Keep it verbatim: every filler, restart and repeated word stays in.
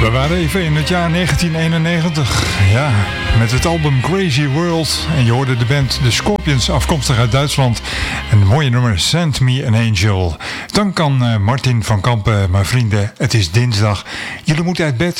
We waren even in het jaar negentien eenennegentig. Ja, met het album Crazy World. En je hoorde de band The Scorpions, afkomstig uit Duitsland. En de mooie nummer Send Me an Angel. Dank aan uh, Martin van Kampen, mijn vrienden. Het is dinsdag. Jullie moeten uit bed.